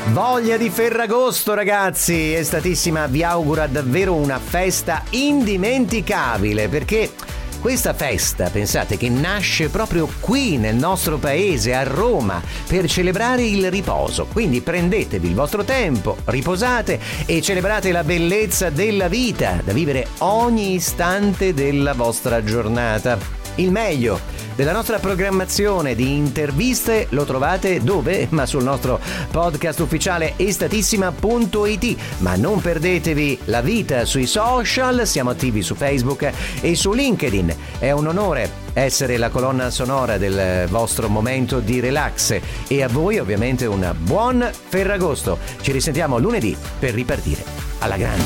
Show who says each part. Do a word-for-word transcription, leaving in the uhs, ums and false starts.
Speaker 1: Voglia di Ferragosto, ragazzi! Estatissima vi augura davvero una festa indimenticabile, perché questa festa, pensate, che nasce proprio qui nel nostro paese, a Roma, per celebrare il riposo. Quindi prendetevi il vostro tempo, riposate e celebrate la bellezza della vita, da vivere ogni istante della vostra giornata. Il meglio della nostra programmazione di interviste lo trovate dove? Ma sul nostro podcast ufficiale estatissima punto it. Ma non perdetevi la vita sui social, siamo attivi su Facebook e su LinkedIn. È un onore essere la colonna sonora del vostro momento di relax e a voi ovviamente un buon Ferragosto. Ci risentiamo lunedì per ripartire alla grande.